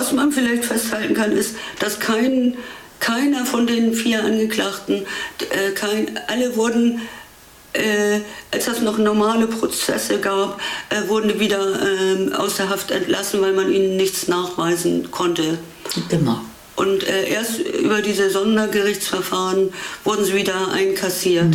Was man vielleicht festhalten kann, ist, dass keiner von den 4 Angeklagten, alle wurden, als es noch normale Prozesse gab, wurden die wieder aus der Haft entlassen, weil man ihnen nichts nachweisen konnte. Genau. Und erst über diese Sondergerichtsverfahren wurden sie wieder einkassiert.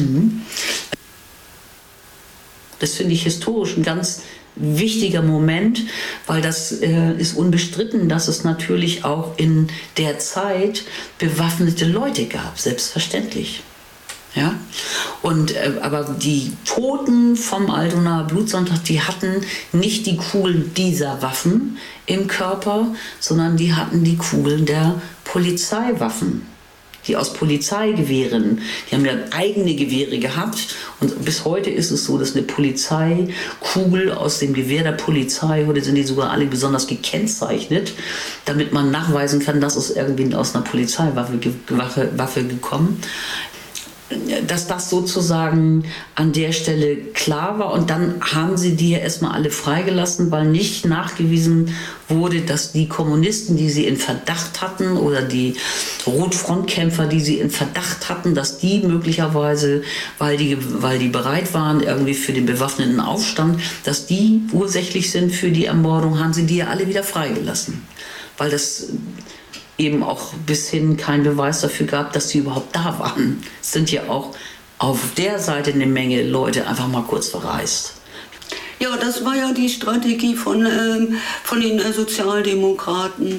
Das finde ich historisch ein ganz wichtiger Moment, weil das ist unbestritten, dass es natürlich auch in der Zeit bewaffnete Leute gab, selbstverständlich. Ja? Und, aber die Toten vom Altonaer Blutsonntag, die hatten nicht die Kugeln dieser Waffen im Körper, sondern die hatten die Kugeln der Polizeiwaffen. Die aus Polizeigewehren, die haben ja eigene Gewehre gehabt und bis heute ist es so, dass eine Polizeikugel aus dem Gewehr der Polizei, heute sind die sogar alle besonders gekennzeichnet, damit man nachweisen kann, dass es irgendwie aus einer Polizeiwaffe gekommen, dass das sozusagen an der Stelle klar war und dann haben sie die ja erstmal alle freigelassen, weil nicht nachgewiesen wurde, dass die Kommunisten, die sie in Verdacht hatten oder die Rotfrontkämpfer, die sie in Verdacht hatten, dass die möglicherweise, weil die bereit waren irgendwie für den bewaffneten Aufstand, dass die ursächlich sind für die Ermordung, haben sie die ja alle wieder freigelassen, weil das eben auch bis hin kein Beweis dafür gab, dass sie überhaupt da waren. Es sind ja auch auf der Seite eine Menge Leute einfach mal kurz verreist. Ja, das war ja die Strategie von den Sozialdemokraten.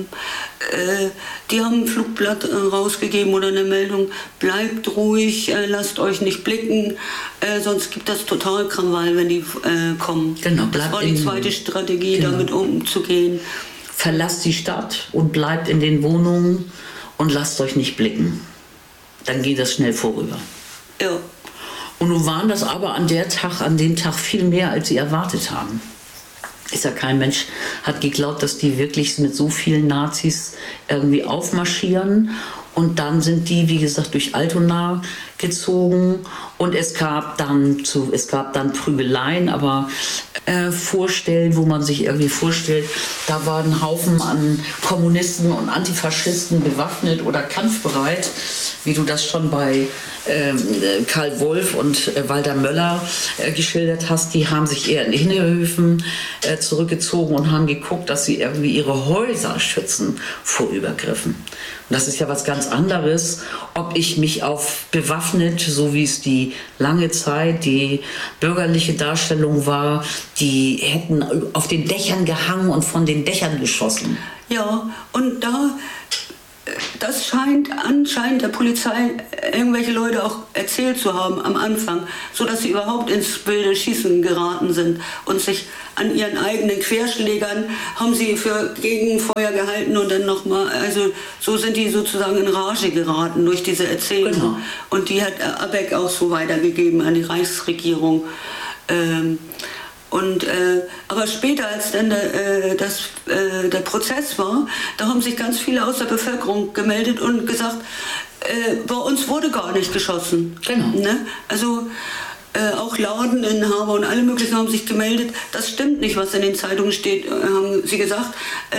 Die haben ein Flugblatt rausgegeben oder eine Meldung, bleibt ruhig, lasst euch nicht blicken, sonst gibt das total Krawall, wenn die kommen. Genau, das war die zweite Strategie, genau, damit umzugehen. Verlasst die Stadt und bleibt in den Wohnungen und lasst euch nicht blicken. Dann geht das schnell vorüber. Ja. Und nun waren das aber an dem Tag viel mehr, als sie erwartet haben. Ist ja kein Mensch hat geglaubt, dass die wirklich mit so vielen Nazis irgendwie aufmarschieren. Und dann sind die, wie gesagt, durch Altona gezogen und es gab dann Prügeleien, aber Vorstellen, wo man sich irgendwie vorstellt, da war ein Haufen an Kommunisten und Antifaschisten bewaffnet oder kampfbereit, wie du das schon bei Karl Wolf und Walter Möller geschildert hast. Die haben sich eher in Hinterhöfen zurückgezogen und haben geguckt, dass sie irgendwie ihre Häuser schützen vor Übergriffen. Und das ist ja was ganz anderes, ob ich mich auf bewaffnet, so wie es die lange Zeit die bürgerliche Darstellung war, die hätten auf den Dächern gehangen und von den Dächern geschossen. Ja, und das scheint anscheinend der Polizei irgendwelche Leute auch erzählt zu haben am Anfang, sodass sie überhaupt ins wilde Schießen geraten sind und sich an ihren eigenen Querschlägern haben sie für Gegenfeuer gehalten und dann nochmal, also so sind die sozusagen in Rage geraten durch diese Erzählung. Genau. Und die hat Abeck auch so weitergegeben an die Reichsregierung. Aber später, als dann der Prozess war, da haben sich ganz viele aus der Bevölkerung gemeldet und gesagt, bei uns wurde gar nicht geschossen. Genau. Ne? Also auch Laudeninhaber und alle möglichen haben sich gemeldet, das stimmt nicht, was in den Zeitungen steht, haben sie gesagt,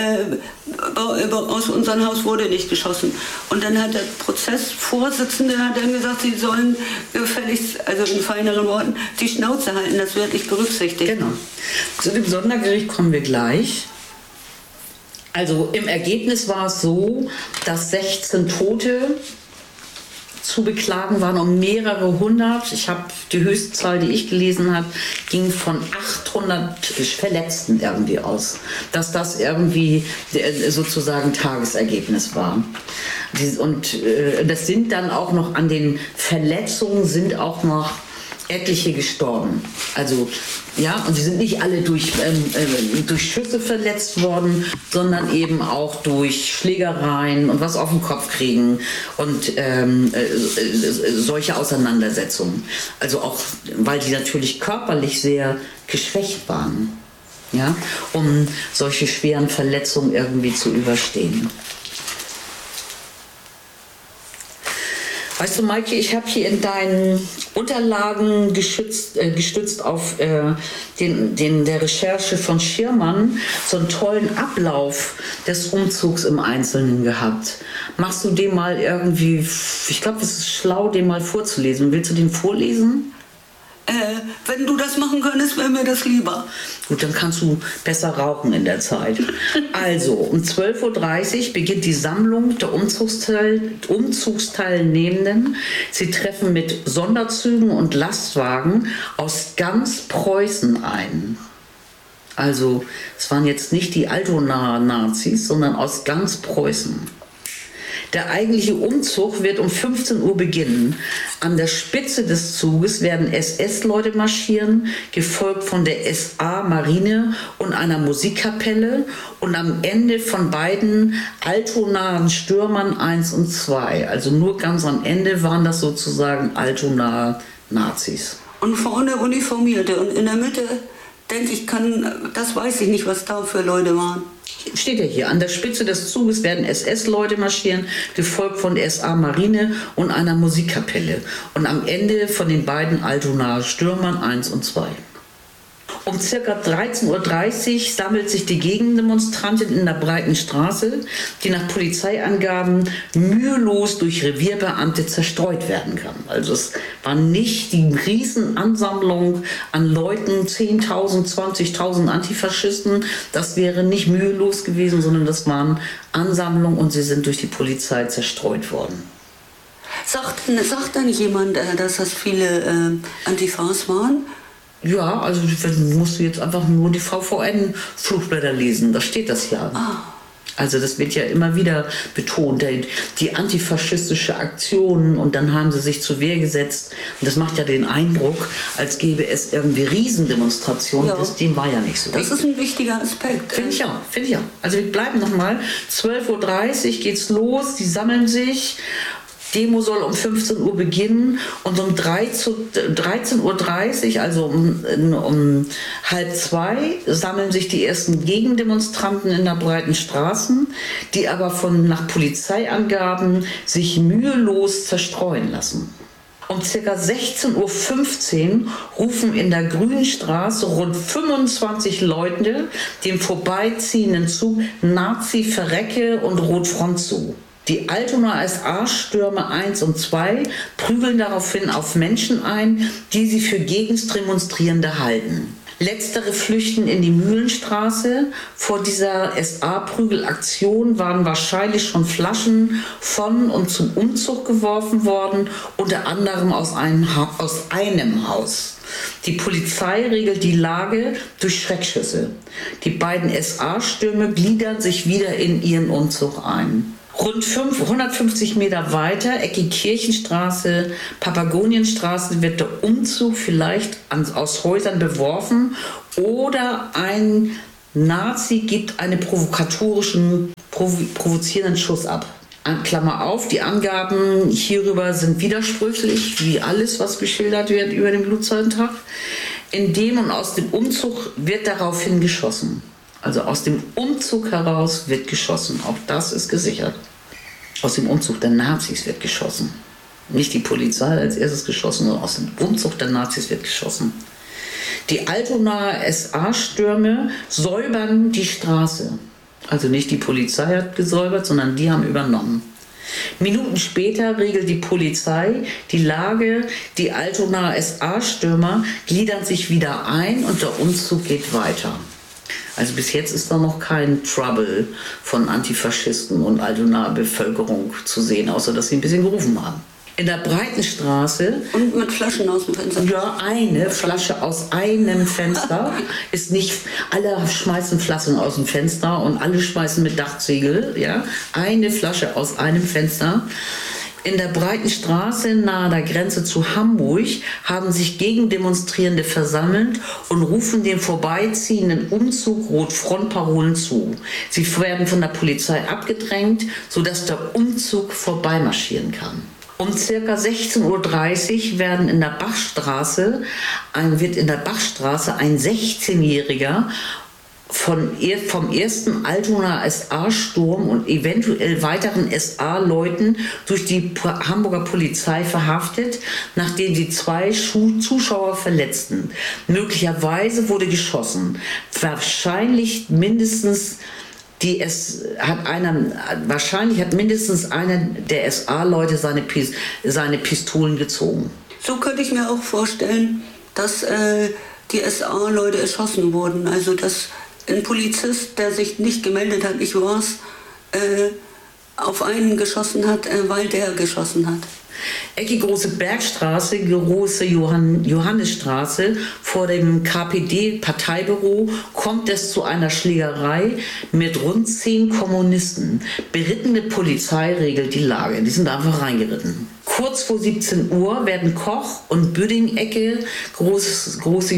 aus unserem Haus wurde nicht geschossen. Und dann hat der Prozessvorsitzende dann gesagt, sie sollen gefälligst, also in feineren Worten, die Schnauze halten, das wird nicht berücksichtigt. Genau. Zu dem Sondergericht kommen wir gleich. Also im Ergebnis war es so, dass 16 Tote zu beklagen waren und mehrere hundert. Ich habe die höchste Zahl, die ich gelesen habe, ging von 800 Verletzten irgendwie aus. Dass das irgendwie sozusagen Tagesergebnis war. Und das sind dann auch noch an den Verletzungen sind auch noch etliche gestorben. Also ja, und sie sind nicht alle durch Schüsse verletzt worden, sondern eben auch durch Schlägereien und was auf den Kopf kriegen und solche Auseinandersetzungen. Also auch, weil die natürlich körperlich sehr geschwächt waren, ja, um solche schweren Verletzungen irgendwie zu überstehen. Weißt du, Maike, ich habe hier in deinen Unterlagen gestützt auf der Recherche von Schirmann so einen tollen Ablauf des Umzugs im Einzelnen gehabt. Machst du den mal irgendwie, ich glaube, es ist schlau, den mal vorzulesen. Willst du den vorlesen? Wenn du das machen könntest, wäre mir das lieber. Gut, dann kannst du besser rauchen in der Zeit. Also, um 12:30 Uhr beginnt die Sammlung der Umzugsteilnehmenden. Sie treffen mit Sonderzügen und Lastwagen aus ganz Preußen ein. Also, es waren jetzt nicht die Altonaer Nazis, sondern aus ganz Preußen. Der eigentliche Umzug wird um 15 Uhr beginnen. An der Spitze des Zuges werden SS-Leute marschieren, gefolgt von der SA-Marine und einer Musikkapelle und am Ende von beiden Altonaer Stürmern 1 und 2. Also nur ganz am Ende waren das sozusagen Altonaer Nazis. Und vorne Uniformierte und in der Mitte, denke ich, das weiß ich nicht, was da für Leute waren. Steht ja hier, an der Spitze des Zuges werden SS-Leute marschieren, gefolgt von der SA-Marine und einer Musikkapelle. Und am Ende von den beiden Altonaer Stürmern 1 und 2. Um ca. 13:30 Uhr sammelt sich die Gegendemonstrantin in der breiten Straße, die nach Polizeiangaben mühelos durch Revierbeamte zerstreut werden kann. Also es war nicht die Riesenansammlung an Leuten, 10.000, 20.000 Antifaschisten. Das wäre nicht mühelos gewesen, sondern das waren Ansammlungen und sie sind durch die Polizei zerstreut worden. Sagt da nicht jemand, dass das viele Antifas waren? Ja, also musst du jetzt einfach nur die VVN-Flugblätter lesen, da steht das ja. Also das wird ja immer wieder betont, die antifaschistische Aktion, und dann haben sie sich zur Wehr gesetzt. Und das macht ja den Eindruck, als gäbe es irgendwie Riesendemonstrationen. Ja. Dem war ja nicht so. Das ist ein wichtiger Aspekt. Finde ich auch. Also wir bleiben nochmal. 12:30 Uhr geht's los, die sammeln sich. Demo soll um 15 Uhr beginnen und um 13:30 Uhr, also um 13:30 sammeln sich die ersten Gegendemonstranten in der breiten Straßen, die aber nach Polizeiangaben sich mühelos zerstreuen lassen. Um ca. 16:15 Uhr rufen in der Grünen Straße rund 25 Leute dem vorbeiziehenden Zug Nazi Verrecke und Rotfront zu. Die Altonaer SA-Stürme 1 und 2 prügeln daraufhin auf Menschen ein, die sie für Gegendemonstrierende halten. Letztere flüchten in die Mühlenstraße. Vor dieser SA-Prügelaktion waren wahrscheinlich schon Flaschen von und zum Umzug geworfen worden, unter anderem aus einem Haus. Die Polizei regelt die Lage durch Schreckschüsse. Die beiden SA-Stürme gliedern sich wieder in ihren Umzug ein. Rund 150 Meter weiter, Ecke Kirchenstraße, Papagonienstraße, wird der Umzug vielleicht aus Häusern beworfen oder ein Nazi gibt einen provozierenden Schuss ab. Klammer auf, die Angaben hierüber sind widersprüchlich, wie alles, was geschildert wird über den Blutzollentag. In dem und aus dem Umzug wird daraufhin geschossen. Also aus dem Umzug heraus wird geschossen. Auch das ist gesichert. Aus dem Umzug der Nazis wird geschossen. Nicht die Polizei als erstes geschossen, sondern aus dem Umzug der Nazis wird geschossen. Die Altonaer SA-Stürme säubern die Straße. Also nicht die Polizei hat gesäubert, sondern die haben übernommen. Minuten später regelt die Polizei die Lage. Die Altonaer SA-Stürmer gliedern sich wieder ein und der Umzug geht weiter. Also bis jetzt ist da noch kein Trouble von Antifaschisten und Altonaer Bevölkerung zu sehen, außer dass sie ein bisschen gerufen haben. In der breiten Straße... Und mit Flaschen aus dem Fenster? Ja, eine Flasche aus einem Fenster. Ist nicht... Alle schmeißen Flaschen aus dem Fenster und alle schmeißen mit Dachziegel. Ja? Eine Flasche aus einem Fenster. In der breiten Straße nahe der Grenze zu Hamburg haben sich Gegendemonstrierende versammelt und rufen dem vorbeiziehenden Umzug Rotfrontparolen zu. Sie werden von der Polizei abgedrängt, sodass der Umzug vorbeimarschieren kann. Um ca. 16:30 Uhr wird in der Bachstraße ein 16-Jähriger vom ersten Altonaer SA-Sturm und eventuell weiteren SA-Leuten durch die Hamburger Polizei verhaftet, nachdem sie 2 Zuschauer verletzten. Möglicherweise wurde geschossen. Wahrscheinlich hat mindestens einer der SA-Leute seine Pistolen gezogen. So könnte ich mir auch vorstellen, dass die SA-Leute erschossen wurden. Also dass ein Polizist, der sich nicht gemeldet hat, ich war's, auf einen geschossen hat, weil der geschossen hat. Ecke Große Bergstraße, Große Johannisstraße vor dem KPD-Parteibüro kommt es zu einer Schlägerei mit rund 10 Kommunisten. Berittene Polizei regelt die Lage. Die sind einfach reingeritten. Kurz vor 17 Uhr werden Koch und Büding-Ecke, Große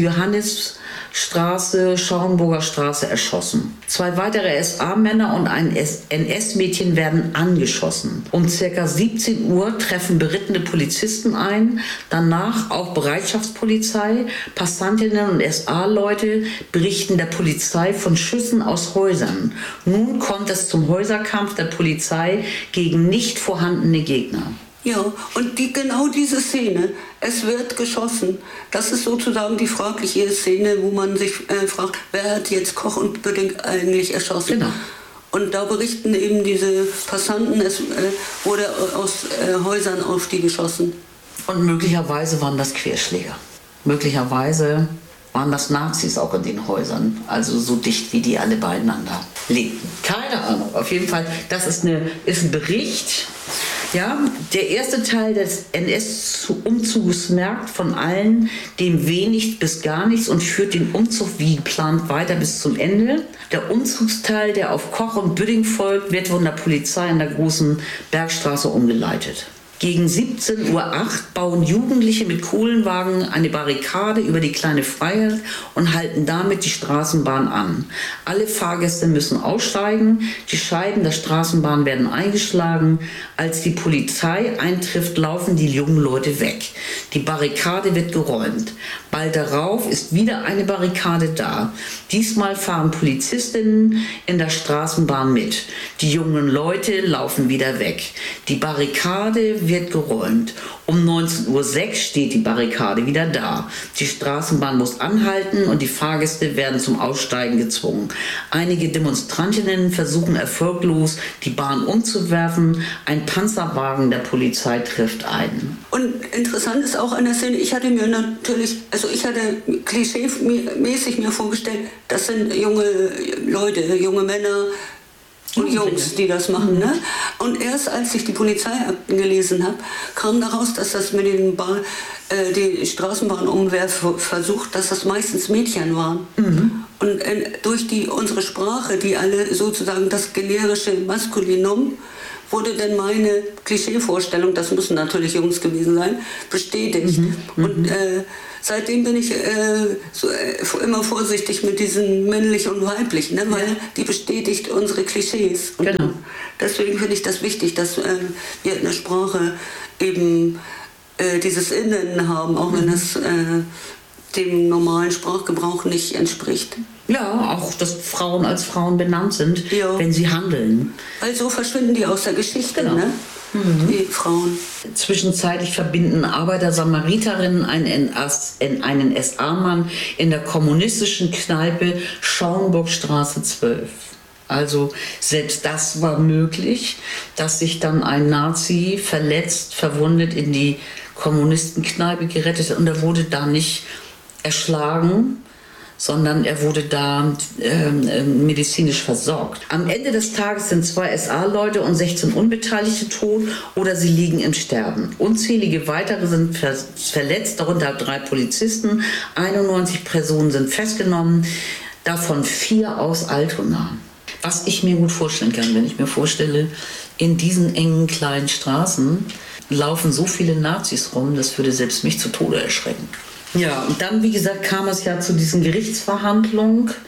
Johannisstraße, Schauenburger Straße erschossen. 2 weitere SA-Männer und ein NS-Mädchen werden angeschossen. Um ca. 17 Uhr treffen berittene Polizisten ein, danach auch Bereitschaftspolizei, Passantinnen und SA-Leute berichten der Polizei von Schüssen aus Häusern. Nun kommt es zum Häuserkampf der Polizei gegen nicht vorhandene Gegner. Ja, und genau diese Szene, es wird geschossen, das ist sozusagen die fragliche Szene, wo man sich fragt, wer hat jetzt Koch und Büding eigentlich erschossen? Genau. Und da berichten eben diese Passanten, es wurde aus Häusern auf die geschossen. Und möglicherweise waren das Querschläger. Möglicherweise waren das Nazis auch in den Häusern, also so dicht wie die alle beieinander lebten. Keine Ahnung, auf jeden Fall, das ist ein Bericht. Ja, der erste Teil des NS-Umzuges merkt von allen dem wenig bis gar nichts und führt den Umzug wie geplant weiter bis zum Ende. Der Umzugsteil, der auf Koch und Büding folgt, wird von der Polizei in der Großen Bergstraße umgeleitet. Gegen 17:08 Uhr bauen Jugendliche mit Kohlenwagen eine Barrikade über die Kleine Freiheit und halten damit die Straßenbahn an. Alle Fahrgäste müssen aussteigen, die Scheiben der Straßenbahn werden eingeschlagen. Als die Polizei eintrifft, laufen die jungen Leute weg. Die Barrikade wird geräumt. Bald darauf ist wieder eine Barrikade da. Diesmal fahren Polizistinnen in der Straßenbahn mit. Die jungen Leute laufen wieder weg. Die Barrikade wird geräumt. Um 19:06 Uhr steht die Barrikade wieder da. Die Straßenbahn muss anhalten und die Fahrgäste werden zum Aussteigen gezwungen. Einige Demonstrantinnen versuchen erfolglos, die Bahn umzuwerfen. Ein Panzerwagen der Polizei trifft ein. Und interessant ist auch an der Szene, ich hatte klischeemäßig mir vorgestellt, das sind junge Leute, junge Männer und Jungs, die das machen. Ne? Und erst als ich die Polizeiakten gelesen habe, kam daraus, dass das mit den die Straßenbahnumwerfversuch, dass das meistens Mädchen waren. Mhm. Und durch unsere Sprache, die alle sozusagen das generische Maskulinum, wurde denn meine Klischeevorstellung, das müssen natürlich Jungs gewesen sein, bestätigt. Mhm. Und seitdem bin ich immer vorsichtig mit diesen männlich und weiblich, ne? Weil die bestätigt unsere Klischees. Und genau. Deswegen finde ich das wichtig, dass wir in der Sprache eben dieses Innen haben, auch wenn das dem normalen Sprachgebrauch nicht entspricht. Ja, auch, dass Frauen als Frauen benannt sind, wenn sie handeln. Weil so verschwinden die aus der Geschichte, genau. Ne? Mhm. Die Frauen. Zwischenzeitlich verbinden Arbeiter-Samariterinnen einen SA-Mann in der kommunistischen Kneipe Schauenburgstraße 12. Also selbst das war möglich, dass sich dann ein Nazi verletzt, verwundet in die Kommunistenkneipe gerettet hat und er wurde da nicht erschlagen, sondern er wurde da medizinisch versorgt. Am Ende des Tages sind 2 SA-Leute und 16 Unbeteiligte tot oder sie liegen im Sterben. Unzählige weitere sind verletzt, darunter 3 Polizisten, 91 Personen sind festgenommen, davon 4 aus Altona. Was ich mir gut vorstellen kann, wenn ich mir vorstelle, in diesen engen kleinen Straßen laufen so viele Nazis rum, das würde selbst mich zu Tode erschrecken. Ja, und dann, wie gesagt, kam es ja zu diesen Gerichtsverhandlungen.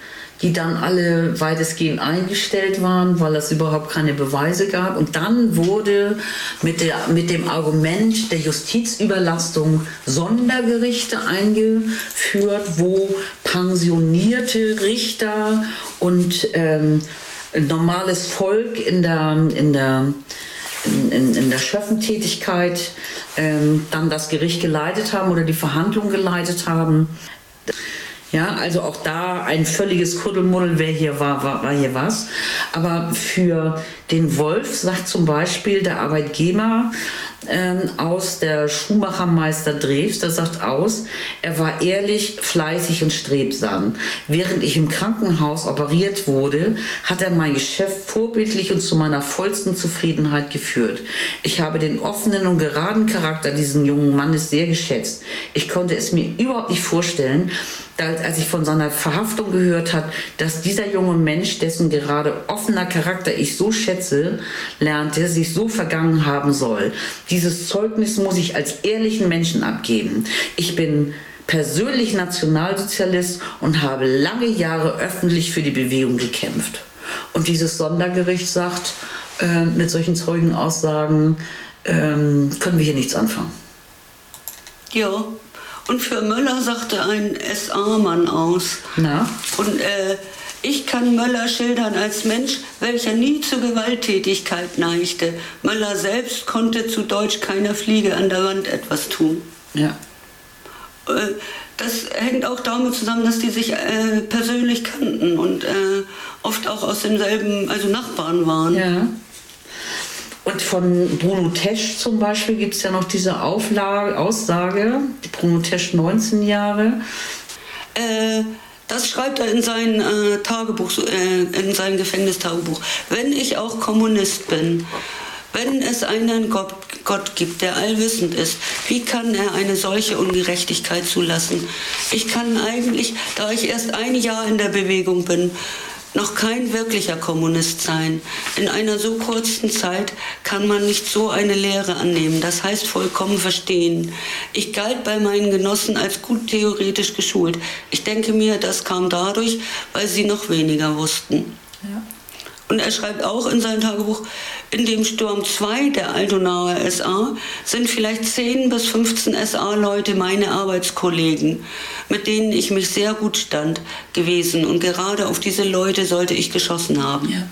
die dann alle weitestgehend eingestellt waren, weil es überhaupt keine Beweise gab. Und dann wurde mit dem Argument der Justizüberlastung Sondergerichte eingeführt, wo pensionierte Richter und normales Volk in der Schöffentätigkeit dann das Gericht geleitet haben oder die Verhandlung geleitet haben. Ja, also auch da ein völliges Kuddelmuddel, wer hier war hier was. Aber für den Wolf sagt zum Beispiel der Arbeitgeber aus, der Schuhmachermeister Drews, der sagt aus, er war ehrlich, fleißig und strebsam. Während ich im Krankenhaus operiert wurde, hat er mein Geschäft vorbildlich und zu meiner vollsten Zufriedenheit geführt. Ich habe den offenen und geraden Charakter dieses jungen Mannes sehr geschätzt. Ich konnte es mir überhaupt nicht vorstellen, als ich von seiner Verhaftung gehört habe, dass dieser junge Mensch, dessen gerade offener Charakter ich so schätze, lernte, sich so vergangen haben soll. Dieses Zeugnis muss ich als ehrlichen Menschen abgeben. Ich bin persönlich Nationalsozialist und habe lange Jahre öffentlich für die Bewegung gekämpft. Und dieses Sondergericht sagt, mit solchen Zeugenaussagen können wir hier nichts anfangen. Ja. Und für Möller sagte ein SA-Mann aus. Na? Und ich kann Möller schildern als Mensch, welcher nie zur Gewalttätigkeit neigte. Möller selbst konnte zu Deutsch keiner Fliege an der Wand etwas tun. Ja. Das hängt auch damit zusammen, dass die sich persönlich kannten und oft auch aus demselben, also Nachbarn waren. Ja. Und von Bruno Tesch zum Beispiel gibt es ja noch diese Aussage, Bruno Tesch 19 Jahre. Das schreibt er in sein Tagebuch, in sein Gefängnistagebuch. Wenn ich auch Kommunist bin, wenn es einen Gott gibt, der allwissend ist, wie kann er eine solche Ungerechtigkeit zulassen? Ich kann eigentlich, da ich erst ein Jahr in der Bewegung bin, noch kein wirklicher Kommunist sein. In einer so kurzen Zeit kann man nicht so eine Lehre annehmen. Das heißt vollkommen verstehen. Ich galt bei meinen Genossen als gut theoretisch geschult. Ich denke mir, das kam dadurch, weil sie noch weniger wussten. Ja. Und er schreibt auch in seinem Tagebuch, in dem Sturm 2 der Altonaer SA sind vielleicht 10 bis 15 SA-Leute meine Arbeitskollegen, mit denen ich mich sehr gut stand, gewesen. Und gerade auf diese Leute sollte ich geschossen haben. Ja.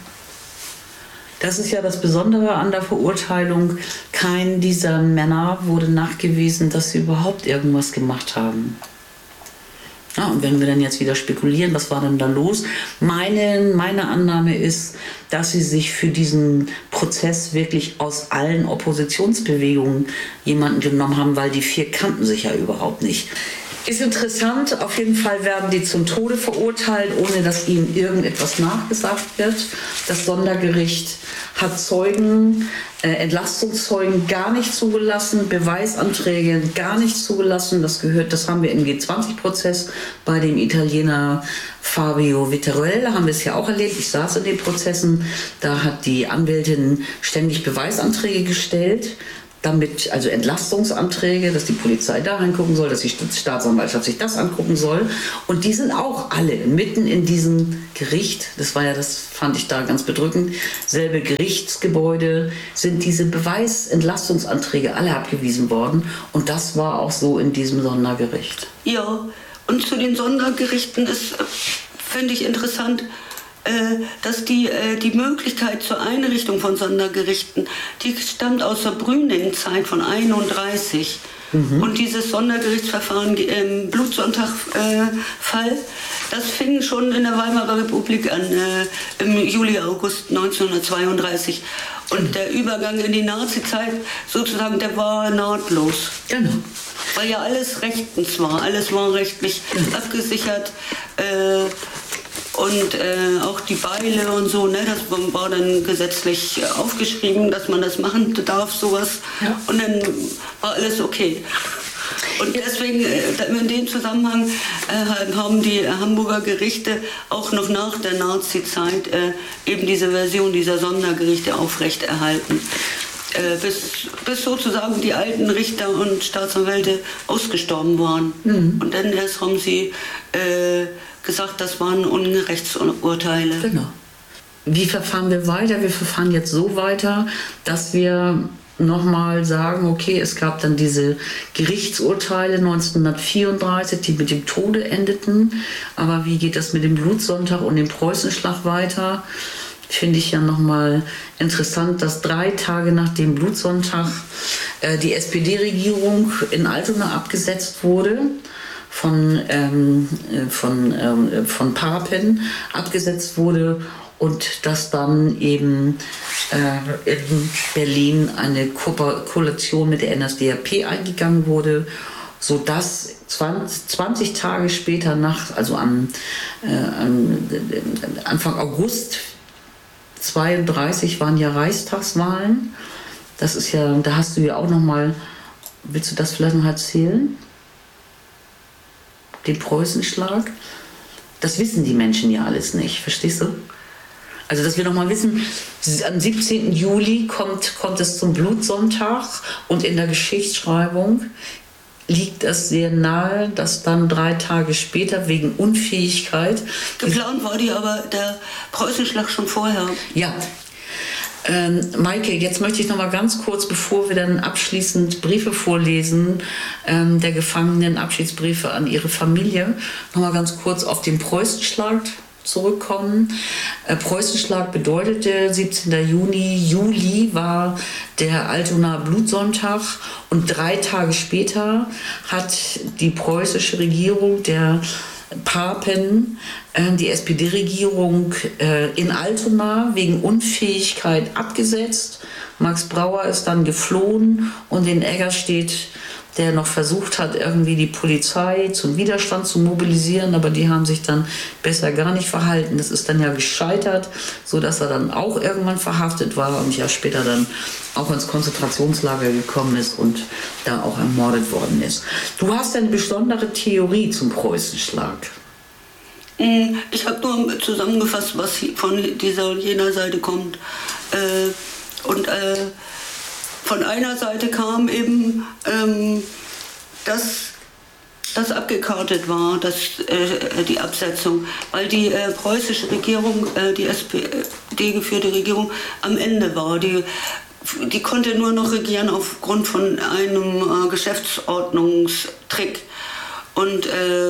Das ist ja das Besondere an der Verurteilung. Kein dieser Männer wurde nachgewiesen, dass sie überhaupt irgendwas gemacht haben. Ja, und wenn wir dann jetzt wieder spekulieren, was war denn da los? Meine Annahme ist, dass sie sich für diesen Prozess wirklich aus allen Oppositionsbewegungen jemanden genommen haben, weil die 4 kannten sich ja überhaupt nicht. Ist interessant, auf jeden Fall werden die zum Tode verurteilt, ohne dass ihnen irgendetwas nachgesagt wird. Das Sondergericht hat Zeugen, Entlastungszeugen gar nicht zugelassen, Beweisanträge gar nicht zugelassen. Das haben wir im G20-Prozess bei dem Italiener Fabio Vittorell, haben wir es ja auch erlebt. Ich saß in den Prozessen, da hat die Anwältin ständig Beweisanträge gestellt, damit, also Entlastungsanträge, dass die Polizei da reingucken soll, dass die Staatsanwaltschaft sich das angucken soll. Und die sind auch alle mitten in diesem Gericht, das fand ich da ganz bedrückend, selbe Gerichtsgebäude, sind diese Beweisentlastungsanträge alle abgewiesen worden. Und das war auch so in diesem Sondergericht. Ja, und zu den Sondergerichten ist, finde ich interessant, dass die Möglichkeit zur Einrichtung von Sondergerichten, die stammt aus der Brüning-Zeit von 31. Und dieses Sondergerichtsverfahren im Blutsonntag-Fall, das fing schon in der Weimarer Republik an, im Juli, August 1932. Und der Übergang in die Nazi-Zeit sozusagen, der war nahtlos. Genau. Weil ja alles rechtens war, alles war rechtlich abgesichert. Und auch die Beile und so, ne, das war dann gesetzlich aufgeschrieben, dass man das machen darf, sowas. Ja. Und dann war alles okay. Und deswegen, in dem Zusammenhang, haben die Hamburger Gerichte auch noch nach der Nazi-Zeit eben diese Version dieser Sondergerichte aufrechterhalten. Bis sozusagen die alten Richter und Staatsanwälte ausgestorben waren. Und dann erst haben sie gesagt, das waren Unrechtsurteile. Genau. Wie verfahren wir weiter? Wir verfahren jetzt so weiter, dass wir nochmal sagen, okay, es gab dann diese Gerichtsurteile 1934, die mit dem Tode endeten. Aber wie geht das mit dem Blutsonntag und dem Preußenschlag weiter? Finde ich ja nochmal interessant, dass 3 Tage nach dem Blutsonntag die SPD-Regierung in Altona abgesetzt wurde, von Papen abgesetzt wurde und dass dann eben in Berlin eine Koalition mit der NSDAP eingegangen wurde, sodass 20 Tage später, also am Anfang August 32 waren ja Reichstagswahlen. Das ist ja, da hast du ja auch noch mal, willst du das vielleicht noch erzählen? Den Preußenschlag? Das wissen die Menschen ja alles nicht, verstehst du? Also, dass wir noch mal wissen, am 17. Juli kommt es zum Blutsonntag und in der Geschichtsschreibung liegt es sehr nahe, dass dann 3 Tage später wegen Unfähigkeit... Geplant war aber der Preußenschlag schon vorher. Ja. Maike, jetzt möchte ich noch mal ganz kurz, bevor wir dann abschließend Briefe vorlesen, der Gefangenen, Abschiedsbriefe an ihre Familie, noch mal ganz kurz auf den Preußenschlag zurückkommen. Preußenschlag bedeutete 17. Juli war der Altonaer Blutsonntag und 3 Tage später hat die preußische Regierung, der Papen, die SPD-Regierung in Altona wegen Unfähigkeit abgesetzt. Max Brauer ist dann geflohen und in Eggerstedt, der noch versucht hat, irgendwie die Polizei zum Widerstand zu mobilisieren, aber die haben sich dann besser gar nicht verhalten. Das ist dann ja gescheitert, sodass er dann auch irgendwann verhaftet war und ja später dann auch ins Konzentrationslager gekommen ist und da auch ermordet worden ist. Du hast eine besondere Theorie zum Preußenschlag. Ich habe nur zusammengefasst, was von dieser und jener Seite kommt. Von einer Seite kam eben, dass das abgekartet war, die Absetzung, weil die preußische Regierung, die SPD-geführte Regierung am Ende war. Die konnte nur noch regieren aufgrund von einem Geschäftsordnungstrick. Und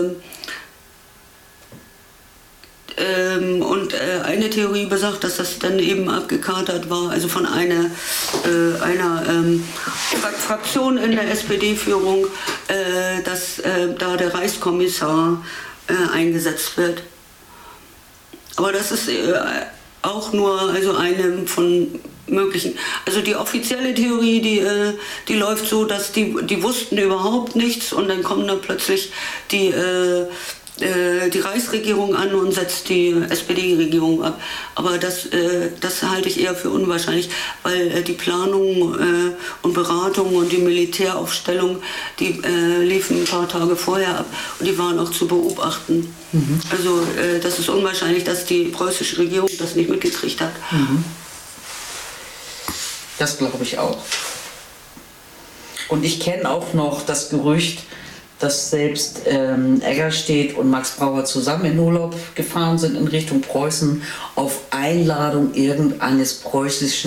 eine Theorie besagt, dass das dann eben abgekatert war, also von einer Fraktion in der SPD-Führung, dass da der Reichskommissar eingesetzt wird. Aber das ist auch nur eine von möglichen. Also die offizielle Theorie, die läuft so, dass die wussten überhaupt nichts und dann kommen da plötzlich die Reichsregierung an und setzt die SPD-Regierung ab. Aber das halte ich eher für unwahrscheinlich, weil die Planung und Beratung und die Militäraufstellung, die liefen ein paar Tage vorher ab und die waren auch zu beobachten. Mhm. Also das ist unwahrscheinlich, dass die preußische Regierung das nicht mitgekriegt hat. Mhm. Das glaube ich auch. Und ich kenne auch noch das Gerücht, dass selbst Eggerstedt und Max Brauer zusammen in Urlaub gefahren sind in Richtung Preußen auf Einladung irgendeines preußischen